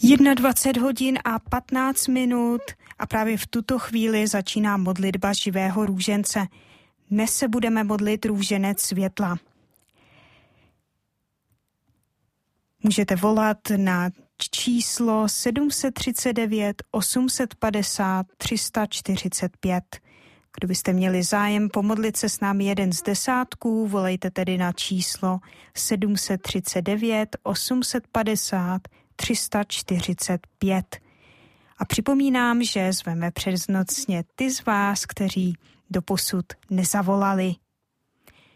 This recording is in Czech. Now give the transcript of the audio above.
21 hodin a 15 minut a právě v tuto chvíli začíná modlitba živého růžence. Dnes se budeme modlit růženec světla. Můžete volat na číslo 739 850 345. Kdybyste měli zájem pomodlit se s námi jeden z desátků, volejte tedy na číslo 739 850 345. A připomínám, že zveme přednostně ty z vás, kteří doposud nezavolali.